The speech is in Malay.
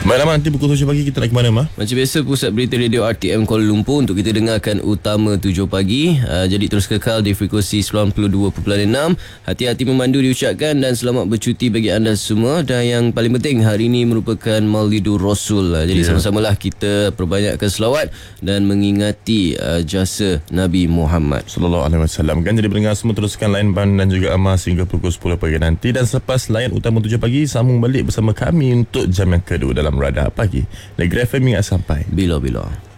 Malam nanti pukul 7 pagi kita nak ke mana, Ma? Macam biasa, Pusat Berita Radio RTM Kuala Lumpur untuk kita dengarkan utama 7 pagi. Jadi terus kekal di frekuensi 92.6. Hati-hati memandu diucapkan dan selamat bercuti bagi anda semua. Dan yang paling penting, hari ini merupakan Maulidur Rasul. Jadi sama-samalah kita perbanyakkan selawat dan mengingati jasa Nabi Muhammad Sallallahu Alaihi Wasallam. Kan jadi pendengar semua, teruskan layan Ban dan juga Amar sehingga pukul 10 pagi nanti. Dan selepas layan utama 7 pagi, sambung balik bersama kami untuk jam yang kedua dalam Radar Pagi. Negeri FM ingat sampai bila-bila.